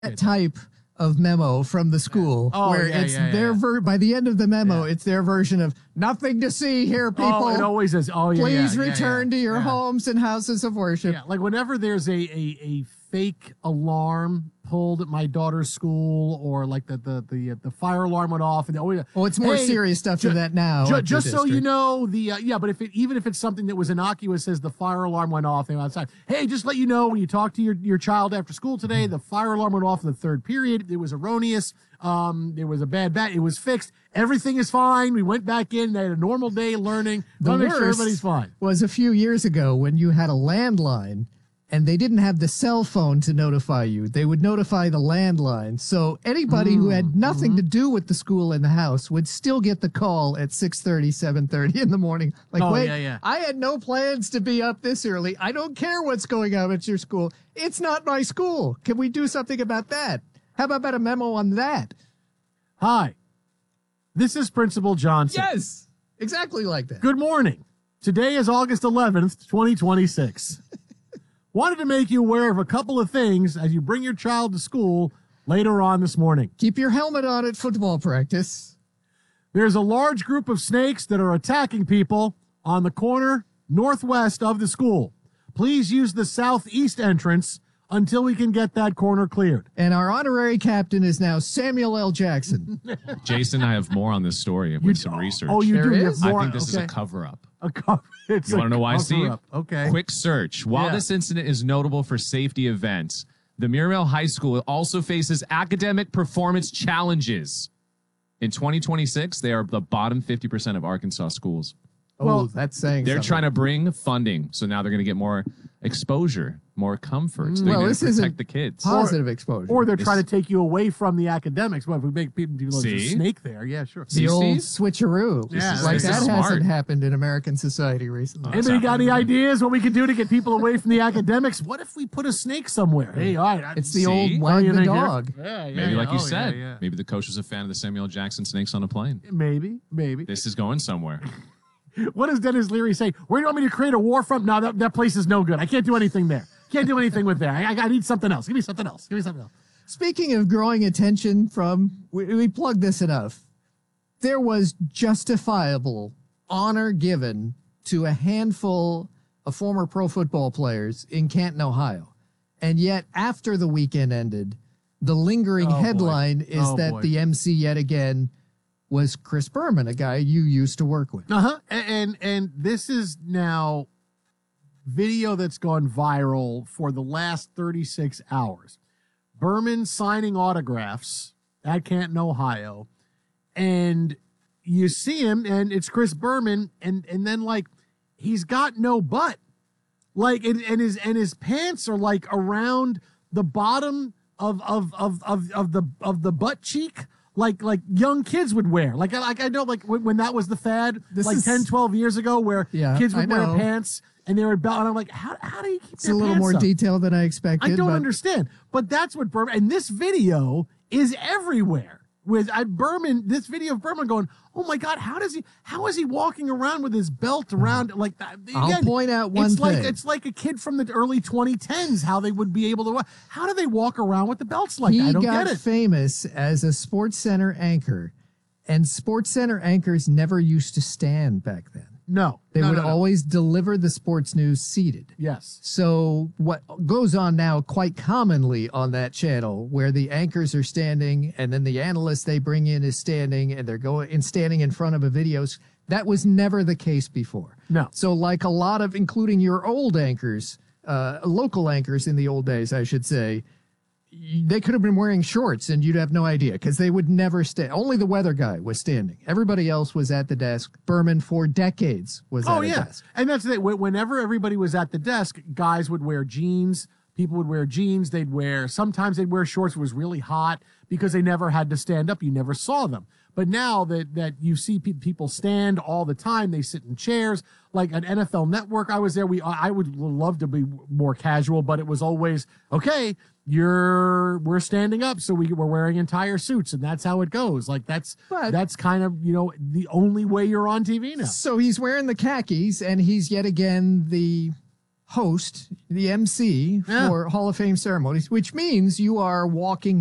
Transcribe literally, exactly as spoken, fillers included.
that type of memo from the school oh, where yeah, it's yeah, yeah, their yeah. ver- by the end of the memo, Yeah. it's their version of nothing to see here, people. Oh, it always is. Oh, yeah. Please yeah, yeah, return yeah, to your yeah. homes and houses of worship. Yeah, like whenever there's a, a, a fake alarm pulled at my daughter's school, or like the the the, the fire alarm went off, and oh, yeah. Well, it's more Hey, serious stuff ju- than that now. Ju- at the just so you district. know, the uh, yeah, but if it, even if it's something that was innocuous, says the fire alarm went off, they went outside. Hey, just let you know, when you talk to your, your child after school today, the fire alarm went off in the third period. It was erroneous. Um, there was a bad bat. It was fixed. Everything is fine. We went back in. They had a normal day learning. The Want to make worst sure everybody's fine. was a few years ago when you had a landline and they didn't have the cell phone to notify you. They would notify the landline. So anybody who had nothing to do with the school in the house would still get the call at six thirty, seven thirty in the morning. Like, Oh, wait, yeah, yeah. I had no plans to be up this early. I don't care what's going on at your school. It's not my school. Can we do something about that? How about a memo on that? Hi, this is Principal Johnson. Yes, exactly like that. Good morning. Today is August eleventh, twenty twenty-six. Wanted to make you aware of a couple of things as you bring your child to school later on this morning. Keep your helmet on at football practice. There's a large group of snakes that are attacking people on the corner northwest of the school. Please use the southeast entrance until we can get that corner cleared. And our honorary captain is now Samuel L. Jackson. Jason, I have more on this story with some research. Oh, you There do? You is? have I more? think this Okay. is a cover-up. A cover. It's You a want to know why, Steve? cover-up. Okay. Quick search. While Yeah. this incident is notable for safety events, the Muriel High School also faces academic performance challenges. In twenty twenty-six, they are the bottom fifty percent of Arkansas schools. Oh, Well, that's saying They're something. trying to bring funding, so now they're going to get more exposure, more comfort. So they're Well, going this to protect isn't the kids. positive exposure. Or they're trying to take you away from the academics. Well, if we make people do there's a See? snake there, yeah, sure. the See, old Steve? switcheroo. Yeah, like this that is hasn't smart. happened in American society recently. Anybody got any happening. ideas what we could do to get people away from the academics? What if we put a snake somewhere? Hey, all right. It's the See? old What do wag you the think here? dog. Yeah, yeah, Maybe yeah. like you Oh, said, yeah, yeah. maybe the coach was a fan of the Samuel Jackson Snakes on a Plane. Maybe, maybe. This is going somewhere. What does Dennis Leary say? Where do you want me to create a war front? No, that, that place is no good. I can't do anything there. Can't do anything with there. I, I, I need something else. Give me something else. Give me something else. Speaking of growing attention from, we, we plugged this enough. There was justifiable honor given to a handful of former pro football players in Canton, Ohio. And yet, after the weekend ended, the lingering Oh, boy. headline is Oh, that boy. the M C yet again was Chris Berman, a guy you used to work with. Uh-huh. And, and and this is now video that's gone viral for the last thirty-six hours. Berman signing autographs at Canton, Ohio. And you see him, and it's Chris Berman, and and then like he's got no butt. Like and, and his and his pants are like around the bottom of of of of, of the of the butt cheek. Like like young kids would wear. Like I like I know like when, when that was the fad, This like is- ten, twelve years ago, where Yeah, kids would I wear know. pants and they were belt. And I'm like, how how do you keep It's their a little pants more up? detailed than I expected. I don't but understand. But that's what Berman, and this video is everywhere. With I, Berman, this video of Berman going, oh my God, how does he, how is he walking around with his belt around like that? I'll Again, point out one it's like, thing. it's like a kid from the early twenty tens, how they would be able to walk. How do they walk around with the belts like that? I He don't got get it. famous as a Sports Center anchor, and Sports Center anchors never used to stand back then. No. They no, would no, no. always deliver the sports news seated. Yes. So what goes on now quite commonly on that channel, where the anchors are standing and then the analyst they bring in is standing and they're going and standing in front of a video, that was never the case before. No. So like a lot of, including your old anchors, uh, local anchors in the old days, I should say, y- they could have been wearing shorts and you'd have no idea because they would never stand. Only the weather guy was standing. Everybody else was at the desk. Berman for decades was Oh at a yeah, desk. and that's it. Wh- Whenever everybody was at the desk, guys would wear jeans. People would wear jeans. They'd wear sometimes they'd wear shorts. It was really hot because they never had to stand up. You never saw them. But now that that you see pe- people stand all the time, they sit in chairs. Like an N F L Network, I was there. We I would love to be more casual, but it was always okay. You're we're standing up, so we we're wearing entire suits, and that's how it goes. Like that's But- that's kind of you know the only way you're on T V now. So he's wearing the khakis, and he's yet again the host, the M C Yeah. for Hall of Fame ceremonies, which means you are walking